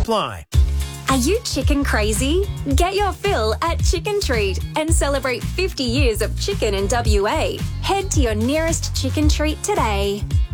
apply. Are you chicken crazy? Get your fill at Chicken Treat and celebrate 50 years of chicken in WA. Head to your nearest Chicken Treat today.